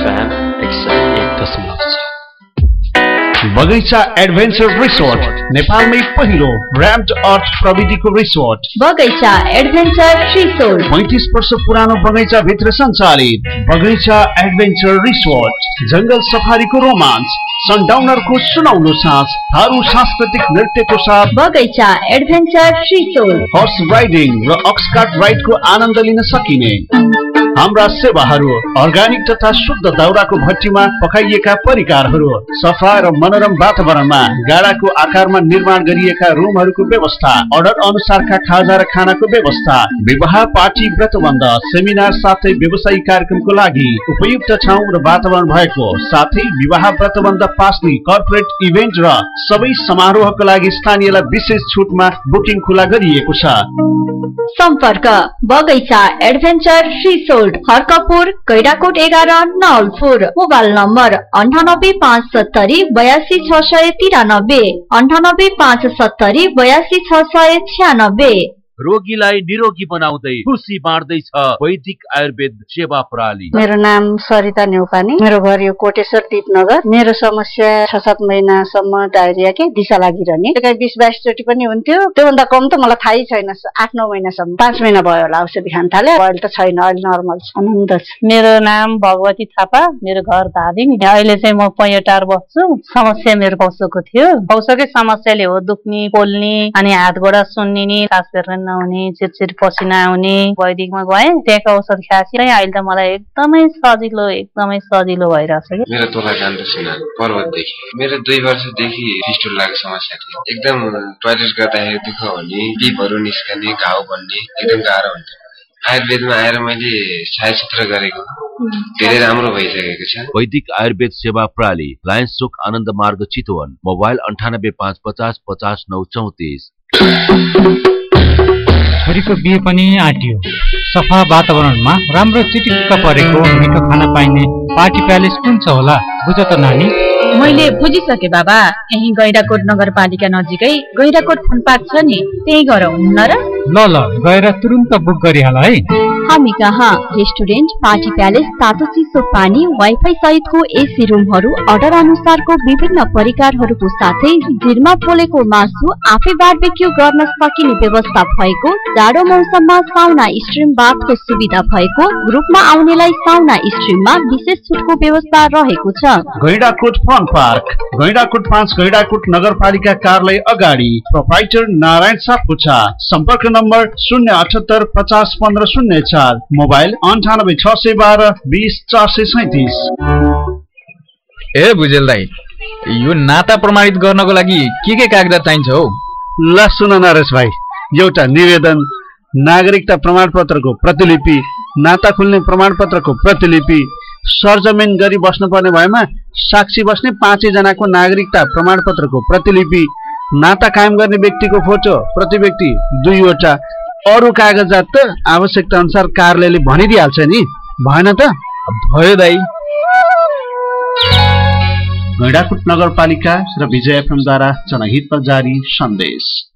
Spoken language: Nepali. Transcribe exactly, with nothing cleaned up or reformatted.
एफएम एक सय एक दशमलव छ। बगैंचा एडभेन्चर रिसोर्ट नेपालमै पहिलो र्याम्ड अर्थ प्रविधिको रिसोर्ट बगैंचा एडभेन्चर रिसोर्ट पैंतीस वर्ष पुरानो बगैंचा भित्र सञ्चालित बगैंचा एडभेन्चर रिसोर्ट जंगल सफारीको रोमाञ्च, सनडाउनरको सुनौलो साँझ, थारू सांस्कृतिक नृत्यको साथ बगैंचा एडभेन्चर रिसोर्ट हर्स राइडिङ र अक्सकार्ट राइडको आनन्द लिन सकिने हाम्रा सेवाहरू अर्ग्यानिक तथा शुद्ध दाउराको भट्टीमा पकाइएका परिकारहरू, सफा र मनोरम वातावरणमा गाडाको आकारमा निर्माण गरिएका रुमहरूको व्यवस्था, अर्डर अनुसारका खाजा र खानाको व्यवस्था, विवाह पार्टी व्रतबन्ध सेमिनार साथै व्यवसायिक कार्यक्रमको लागि उपयुक्त ठाउँ र वातावरण भएको साथै विवाह व्रतबन्ध पास्ने कर्पोरेट इभेन्ट र सबै समारोहको लागि स्थानीयलाई विशेष छुटमा बुकिङ खुला गरिएको छ। सम्पर्क बगैंचा एडभेन्चर रिसोर्ट हर्कपुर गैडाकोट एघार नवलपुर। मोबाइल नम्बर अन्ठानब्बे पाँच सत्तरी बयासी छ सय तिरानब्बे अन्ठानब्बे पाँच सत्तरी बयासी छ सय छ्यानब्बे। रोगीलाई निरोगी बनाउँदै खुसी बाँड्दैछ वैदिक आयुर्वेद सेवा प्रणाली। मेरो नाम सरिता न्यौपाने, मेरो घर यो कोटेश्वर दीपनगर। मेरो समस्या छ सात महिनासम्म डायरिया के दिशा लागिरहने, बिस बाइस चोटि पनि हुन्थ्यो। त्योभन्दा कम त मलाई थाहै छैन। आठ नौ महिनासम्म पाँच महिना भयो होला औषधि खान थाले। अहिले त छैन, अहिले नर्मल छ, आनन्द छ। मेरो नाम भगवती थापा, मेरो घर धादिङ। अहिले चाहिँ म पैँटार बस्छु। समस्या मेरो पौसोको थियो। पौसोकै समस्याले हो दुख्ने, पोल्ने, अनि हात गोडा सुन्निने, सास फेर्न नहुने, चिरचिर पसिना आउने। वैदिकमा गएँ, त्यहाँको औषध खाएपछि अहिले त मलाई एकदमै सजिलो एकदमै सजिलो भइरहेछ कि। मेरो तोला काण्ड सिना पर्वतदेखि मेरो दुई वर्षदेखि फिस्टुलाको समस्या थियो। एकदम टोयलेट गर्दाखेरि दुःख हुने, पिपहरू निस्कने, घाउ बन्ने, एकदम गाह्रो हुन्थ्यो। आयुर्वेदमा आएर मैले छायाचित्र गरेको धेरै राम्रो भइसकेको छ। वैदिक आयुर्वेद सेवा प्रणाली, लायन्स चोक आनन्द मार्ग चितवन। मोबाइल अन्ठानब्बे पाँच पचास पचास नौ चौतिस। छोरीको बिहे पनि आँटियो। सफा वातावरणमा राम्रो चिटिक्क परेको मिठो खाना पाइने पार्टी प्यालेस कुन छ होला बुझ त नानी? मैले बुझिसके बाबा। यही गैंडाकोट नगरपालिका नजिकै गैंडाकोट फन पार्क छ नि, त्यही गरौँ न र? ल ल गएर तुरुन्त बुक गरिहाल है। हामी कहाँ रेस्टुरेन्ट, पार्टी प्यालेस, तातो चिसो पानी, वाइफाई सहितको एसी रुमहरू, अर्डर अनुसारको विभिन्न परिकारहरूको साथै धिरमा पोलेको मासु आफै बारबेक्यू गर्न सकिने व्यवस्था भएको, जाडो मौसममा साउना स्ट्रिम बाथको सुविधा भएको, ग्रुपमा आउनेलाई साउना स्ट्रिममा विशेष छुटको व्यवस्था रहेको छ। गैंडाकोट फन पार्क, गैंडाकोट पाँच, गैंडाकोट नगरपालिका कार्यालय अगाडि। प्रोप्राइटर नारायण सापकोटा। सम्पर्क नम्बर शून्य अठहत्तर पचास पन्ध्र शून्य चार। मोबाइल अन्ठानब्बे छ सय बाह्र बिस चार सय सैतिस। ए भुजेल दाई, यो नाता प्रमाणित गर्नको लागि के के कागजात चाहिन्छ हौ? ल सुन नरेश भाइ, एउटा निवेदन, नागरिकता प्रमाणपत्रको प्रतिलिपि, नाता खुल्ने प्रमाणपत्रको प्रतिलिपि, सरजमिन गरी बस्नुपर्ने भएमा साक्षी बस्ने पाँचै जनाको नागरिकता प्रमाणपत्रको प्रतिलिपि, नाता कायम गर्ने व्यक्तिको फोटो प्रति व्यक्ति दुईवटा, अरू कागजात त आवश्यकता अनुसार कार्यालयले भनिदिइहाल्छ नि, भएन त? भयो दाई। गैंडाकोट नगरपालिका र विजय एफएम द्वारा जनहितमा जारी सन्देश।